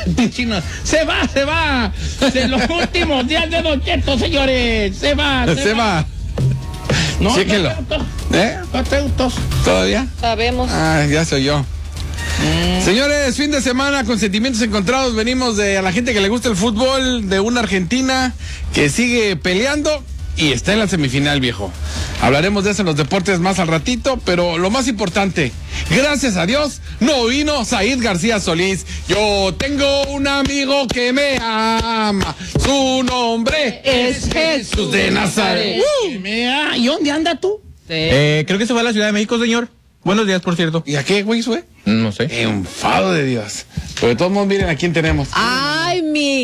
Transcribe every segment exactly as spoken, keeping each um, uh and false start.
Chino, se va, se va. En los últimos días de Don Cheto, señores. Se va, se, se va. va. No, Chéquelo. No, ¿Eh? no te gustó. ¿Todavía? Sabemos. Ah, ya soy yo. Mm. Señores, fin de semana con sentimientos encontrados. Venimos de a la gente que le gusta el fútbol, de una Argentina que sigue peleando y está en la semifinal, viejo. Hablaremos de eso en los deportes más al ratito, pero lo más importante, gracias a Dios, no vino Said García Solís. Yo tengo un amigo que me ama, su nombre es Jesús de Nazaret. Uh, ¿Y dónde anda tú? Eh, creo que se va a la Ciudad de México, señor. Buenos días, por cierto. ¿Y a qué, güey, fue? No sé. Enfado de Dios. Pero de todos modos, miren a quién tenemos. ¡Ay,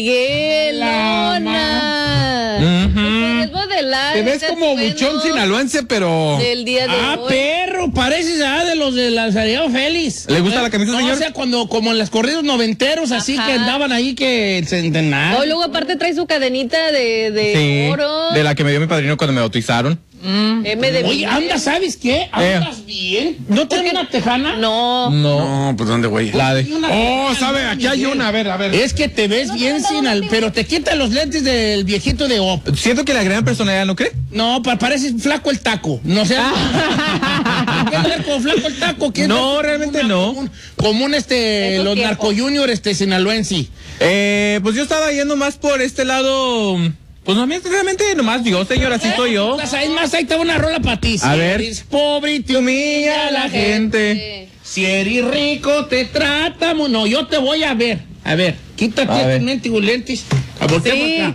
Miguelona! Uh-huh. Te ves como buchón sinaloense, pero... Del día de ah, hoy. perro, pareces ah, de los de Lazarillo Félix. ¿Le gusta la camisa, no, señor? O sea, cuando, como en los corridos noventeros, así Ajá. que andaban ahí que se nada. Oh, luego aparte trae su cadenita de, de Sí, oro. de la que me dio mi padrino cuando me bautizaron. Mm. M de Oye, Miguel. anda, ¿sabes qué? ¿Andas bien? ¿No tienes una tejana? No. No. No, pues ¿dónde, güey? La de... Oh, sabe, aquí hay una, a ver, a ver. Es que te ves bien sin al... Pero te quita los lentes del viejito de O P. Siento que le agregan personalidad, ¿no cree? No, pa parece flaco el taco. No sé. ¿Qué ver con flaco el taco? ¿Qué No, ver realmente como una- no. Como un, como un, este, Esos los tiempos. narco junior este sinaloense. Eh, pues yo estaba yendo más por este lado... Pues no, realmente nomás yo, señor, así soy yo. Es más, ahí te va una rola para ti. A Si ver. eres pobre y te humilla la gente. Si eres rico te tratamos. No, yo te voy a ver. A ver, quítate A ver. tus lentes y lentes. A voltear Sí. para acá.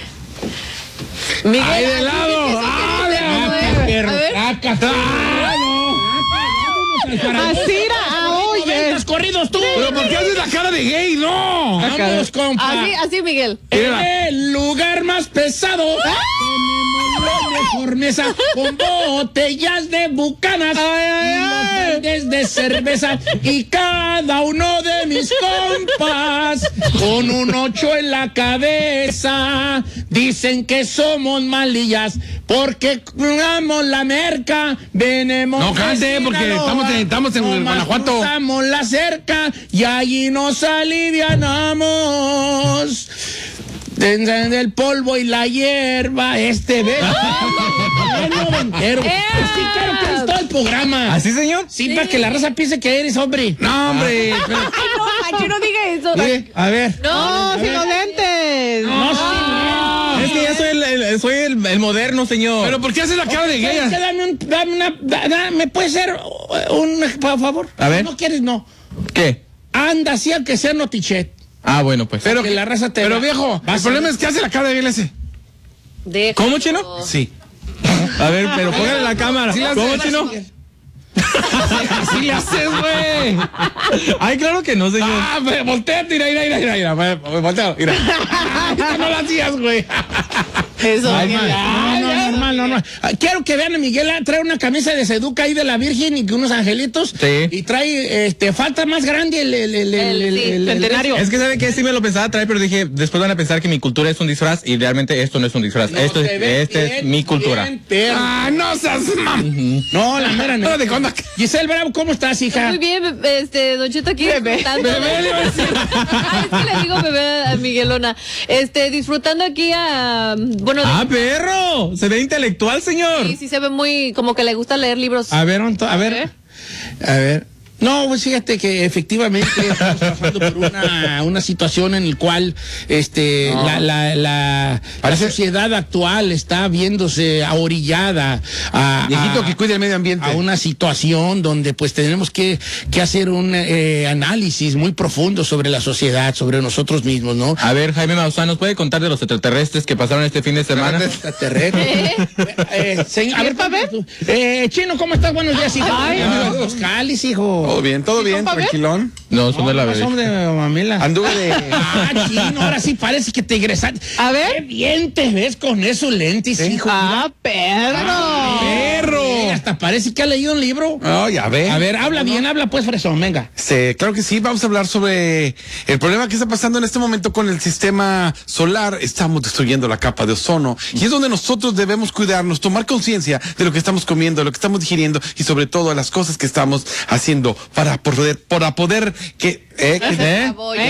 Miguel, ¡Ay, de así lado! dice, ¡Ah, así de dice, acá, a perro! ver. ¡Acá está! ¡Ah, no! Así era, ah, oye. ¡Noventas corridos tú! ¿Pero por qué haces la cara de gay? ¡No! ¡Vamos, compa! Así, así, Miguel. En el lugar más pesado tenemos la mejor mesa con botellas de bucanas y los baldes de cerveza y cada uno de mis compas con un ocho en la cabeza dicen que somos malillas porque jugamos la merca, venemos No cante, de porque Sinaloa, estamos en- estamos en nomás Guanajuato. cruzamos la cerca y allí nos alivianamos. Desde el polvo y la hierba, este ve. noventero. Así quiero que es todo el programa. ¿Así, señor? Sí, para que la raza piense que eres hombre. No, hombre. pero- Ay, no, Pancho, no diga eso. Mire, a ver. No, sin los lentes. No, sí, Es que ya soy el, el- soy el, el moderno, señor. ¿Pero por qué haces la cara de ¿sabes qué? gay? Dame un, dame una, da- da- ¿me puede ser un, por favor? A ver. No quieres, no. ¿Qué? Anda, así al que sea notichet. Ah, bueno, pues. Pero que la raza te Pero vea. viejo, Vas el a problema ver. es que hace la cara de gay ese. Deja. ¿Cómo, chino? Sí. A ver, pero póngale la cámara. Sí la ¿Cómo, hace, chino? Así le haces, güey. Ay, claro que no, señor. Ah, ve, volteate, mira, mira, mira, mira, mira, ve, voltea, mira. Ahorita no lo hacías, güey. Eso. Ay, no, no, normal, normal. Ah, Quiero que vean a Miguel, ah, trae una camisa de Seduca ahí de la Virgen y que unos angelitos. Sí. Y trae, este, falta más grande el, el, el, el, El- el- sí, el- el- centenario. Es que sabe que sí me lo pensaba traer, pero dije, después van a pensar que mi cultura es un disfraz y realmente esto no es un disfraz. No, esto es, se ve este bien, es mi cultura. bien, perro. Ah, no seas mam. No, la mera no. Pero de cuándo. Giselle Bravo, ¿cómo estás, hija? Muy bien, este, Don Cheto aquí disfrutando. Bebé, le iba a decir. Ay, es que le digo bebé a Miguelona. Este, disfrutando aquí a, bueno, de- ¡Ah, perro! Se ve intelectual, señor. sí, sí se ve muy, como que le gusta leer libros. A ver, Onto, a ver. ver. A ver. No, pues fíjate que efectivamente estamos pasando por una, una situación en la cual este, No. la, la, la, la sociedad actual está viéndose ahorillada a, Viejito a- que cuide el medio ambiente. a una situación donde pues tenemos que, que hacer un eh, análisis muy profundo sobre la sociedad, sobre nosotros mismos, ¿no? A ver, Jaime Maussan, ¿nos puede contar de los extraterrestres que pasaron este fin de semana? Extraterrestre. Eh, señor, a ver, pa' ver? tú. Eh, Chino, ¿cómo estás? Buenos días, hijo. Ay, Los cáliz, hijo. Todo bien, todo bien, pa' ver? tranquilón. No, son de la No, son bebé. de mamila. Anduve de... Ah, Chino, ahora sí parece que te egresaste. A ver. Qué bien te ves con esos lentes, hijo. Ah, perro. perro. Eh, hasta parece que ha leído un libro. No, ya ve. A ver, habla bien, habla pues, fresón, venga. Sí, claro que sí, vamos a hablar sobre el problema que está pasando en este momento con el sistema solar. Estamos destruyendo la capa de ozono y es donde nosotros debemos cuidarnos, tomar conciencia de lo que estamos comiendo, de lo que estamos digiriendo y sobre todo de las cosas que estamos haciendo para poder, para poder que... ¿eh? que- Se acabó ya.